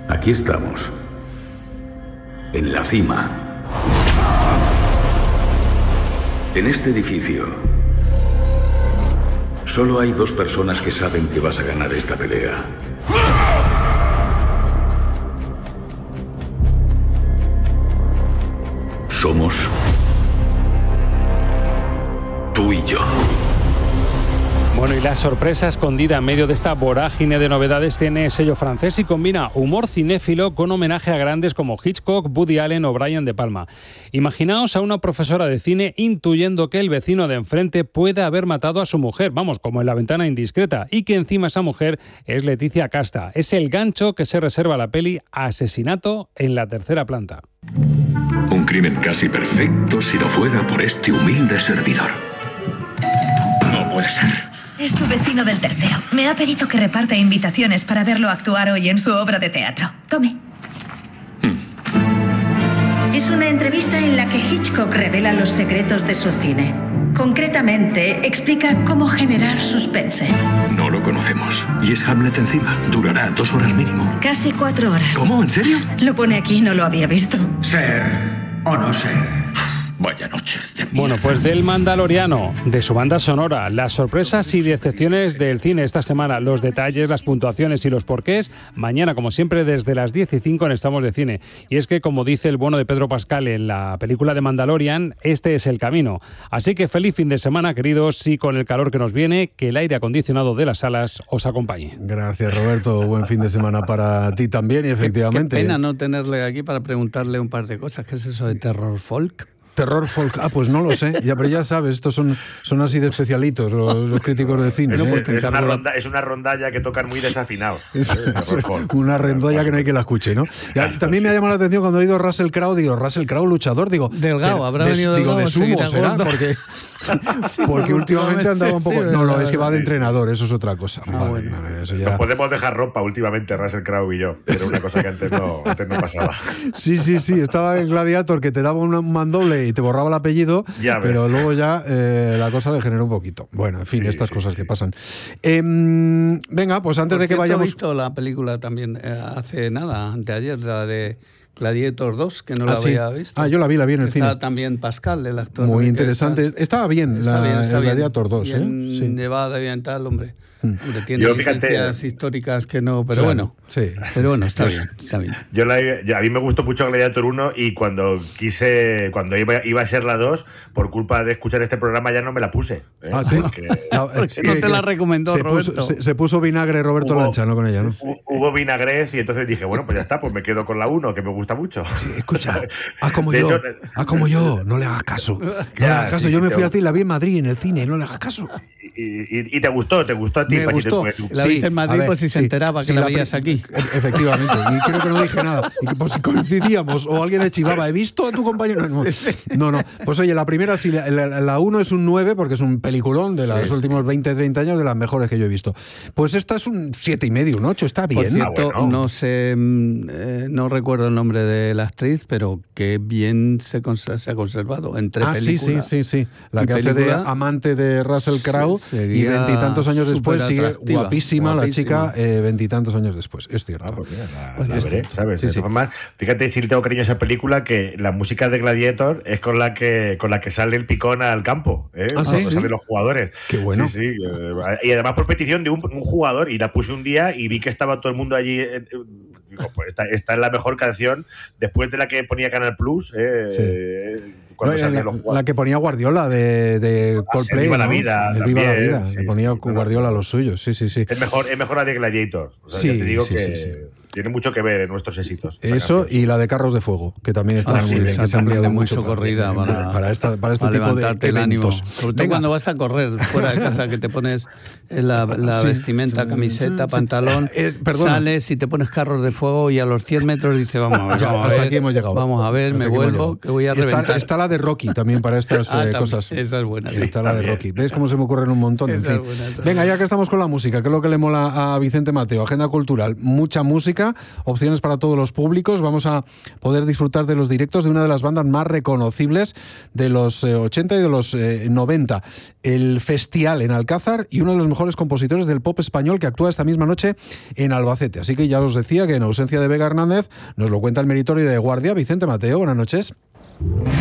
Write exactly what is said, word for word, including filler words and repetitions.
Aquí estamos, en la cima. En este edificio, solo hay dos personas que saben que vas a ganar esta pelea. Somos tú y yo. Bueno, y la sorpresa escondida en medio de esta vorágine de novedades tiene sello francés y combina humor cinéfilo con homenaje a grandes como Hitchcock, Woody Allen o Brian De Palma. Imaginaos a una profesora de cine intuyendo que el vecino de enfrente puede haber matado a su mujer, vamos, como en La ventana indiscreta, y que encima esa mujer es Leticia Casta. Es el gancho que se reserva la peli Asesinato en la tercera planta. Un crimen casi perfecto si no fuera por este humilde servidor. No puede ser. Es su vecino del tercero. Me ha pedido que reparte invitaciones para verlo actuar hoy en su obra de teatro. Tome. Hmm. Es una entrevista en la que Hitchcock revela los secretos de su cine. Concretamente, explica cómo generar suspense. No lo conocemos. Y es Hamlet encima. Durará dos horas mínimo. Casi cuatro horas. ¿Cómo? ¿En serio? Lo pone aquí, no lo había visto. Ser o no ser. Vaya noche de mierda. Bueno, pues del Mandaloriano, de su banda sonora, las sorpresas y decepciones del cine esta semana, los detalles, las puntuaciones y los porqués, mañana, como siempre, desde las diez y cinco en Estamos de Cine. Y es que, como dice el bueno de Pedro Pascal en la película de Mandalorian, este es el camino. Así que feliz fin de semana, queridos, y con el calor que nos viene, que el aire acondicionado de las salas os acompañe. Gracias, Roberto. Buen fin de semana para ti también, y efectivamente... Qué, qué pena no tenerle aquí para preguntarle un par de cosas. ¿Qué es eso de terror folk? Terror folk, ah, pues no lo sé, ya, pero ya sabes, estos son, son así de especialitos los, los críticos de cine. Es, ¿eh? pues, es, una ronda, es una rondalla que tocan muy desafinados. Es, una rondalla que no hay que la escuche, ¿no? Ya, también me ha llamado la atención cuando he oído Russell Crowe, digo, Russell Crowe luchador, digo... Delgado, será, habrá de, venido digo, delgado, de sumo será, porque... Sí, porque últimamente andaba un poco... sí, no, no, es que va de entrenador, eso es otra cosa. Sí, vale, sí. Vale, eso ya... Nos podemos dejar ropa últimamente, Russell Crowe y yo. Era una cosa que antes no, antes no pasaba. Sí, sí, sí. Estaba en Gladiator que te daba un mandoble y te borraba el apellido, ya ves. Pero luego ya eh, la cosa degeneró un poquito. Bueno, en fin, sí, estas sí, cosas sí. que pasan. Eh, venga, pues antes Por de que cierto, vayamos... he visto la película también eh, hace nada, anteayer, la de... Gladiator dos, que no ah, la sí. había visto. Ah, yo la vi, la vi en el está cine. Está también Pascal, el actor. Muy interesante. Está, estaba bien, está la, bien está el bien. Gladiator dos. Bien ¿eh? Sí. llevada, bien tal, hombre. Mm. Hombre tiene yo, licencias fíjate, históricas que no, pero claro, bueno. Sí. Pero bueno, está bien, está bien. Yo la, yo, a mí me gustó mucho Gladiator uno y cuando quise, cuando iba, iba a ser la dos, por culpa de escuchar este programa ya no me la puse. ¿eh? Ah, sí. Porque, la, porque no te la recomendó se Roberto. Puso, se, se puso vinagre Roberto hubo, Lancha, ¿no? Con ella, ¿no? Hubo vinagrez y entonces dije, bueno, pues ya está, pues me quedo con la uno, que me gusta mucho. Sí, escucha, haz como de yo, hecho, haz como yo, no le hagas caso. No ya, le hagas caso, sí, yo sí, me fui te... a ti, la vi en Madrid, en el cine, no le hagas caso. Y, y, y te gustó, te gustó a ti. Me gustó. La viste en Madrid, ver, pues si se sí, enteraba que sí, la, la veías aquí. Efectivamente, y creo que no dije nada. Y que por si coincidíamos o alguien le chivaba, ¿he visto a tu compañero? No, no, no. Pues oye, la primera, sí, la uno es un nueve porque es un peliculón de los sí, últimos sí. veinte, treinta años, de las mejores que yo he visto. Pues esta es un siete y medio, un ocho, está bien. Por cierto, ah, bueno. no sé, eh, no recuerdo el nombre de la actriz, pero que bien se, cons- se ha conservado entre ah, película. sí, sí, sí, sí. La que hace de amante de Russell Crowe y veintitantos años después sigue guapísima, guapísima la chica, veintitantos eh, años después, es cierto. Ah, pues mira, la, bueno, la es veré, cierto. ¿sabes? Sí, de sí. Forma, fíjate si le tengo cariño a esa película, que la música de Gladiator es con la que con la que sale el picón al campo, ¿eh? Ah, Cuando ¿sí? salen los jugadores. Qué bueno. Sí, sí. Y además por petición de un, un jugador, y la puse un día y vi que estaba todo el mundo allí. Eh, digo, pues esta, esta es la mejor canción después de la que ponía Canal Plus. Eh, sí. Cuando no, la, los la que ponía Guardiola de, de Coldplay, el Viva ¿no? la vida, el Viva también, la vida, sí, le ponía sí, Guardiola a los suyos, sí, sí, sí. Es mejor, es mejor la de Gladiator. O sea, sí, ya te digo sí, que sí, sí. tiene mucho que ver en nuestros éxitos. Eso y la de Carros de Fuego, que también está ah, muy sí, bien, que se ha ampliado muy mucho socorrida para, para, para, esta, para este para tipo de el ánimo. eventos. Sobre todo Venga. Cuando vas a correr fuera de casa, que te pones la, la sí. vestimenta, camiseta, pantalón, eh, sales y te pones Carros de Fuego y a los cien metros dices, vamos a ver, ya, vamos hasta a ver, aquí hemos llegado. Vamos a ver, me vuelvo, que voy a reventar. Está, está la de Rocky también para estas ah, eh, también, cosas. Esa es buena. Sí, está sí, la también. de Rocky. ¿Ves cómo se me ocurren un montón? En fin. Buena, Venga, ya que estamos con la música, que es lo que le mola a Vicente Mateo, agenda cultural, mucha música. música, opciones para todos los públicos. Vamos a poder disfrutar de los directos de una de las bandas más reconocibles de los eh, ochenta y de los eh, noventa. El Festival en Alcázar y uno de los mejores compositores del pop español que actúa esta misma noche en Albacete. Así que ya os decía que en ausencia de Vega Hernández nos lo cuenta el meritorio de guardia, Vicente Mateo. Buenas noches.